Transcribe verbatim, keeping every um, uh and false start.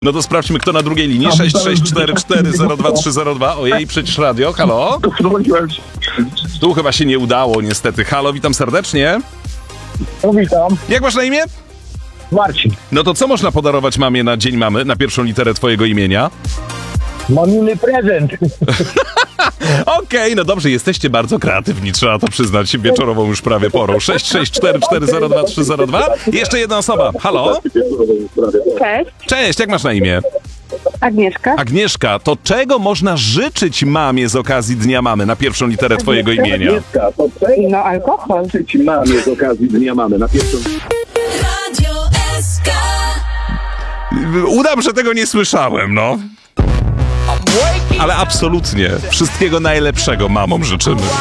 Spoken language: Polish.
No to sprawdźmy, kto na drugiej linii. sześć sześć cztery cztery zero dwa trzy zero dwa. Ojej, przecież radio. Halo? Tu chyba się nie udało, niestety. Halo, witam serdecznie. No witam, Jak masz na imię? Marcin. No to co można podarować mamie na Dzień Mamy, na pierwszą literę twojego imienia? Maminy prezent. Okej, no dobrze, jesteście bardzo kreatywni, trzeba to przyznać, wieczorową już prawie porą. sześć sześć cztery cztery zero dwa trzy zero dwa. Jeszcze jedna osoba. Halo? Cześć, Cześć, jak masz na imię? Agnieszka. Agnieszka, to czego można życzyć mamie z okazji Dnia Mamy na pierwszą literę twojego imienia? No alkohol. Życzyć mamie z okazji Dnia Mamy na pierwszą... Radio S K. Udam, że tego nie słyszałem, no. Ale absolutnie. Wszystkiego najlepszego mamom życzymy.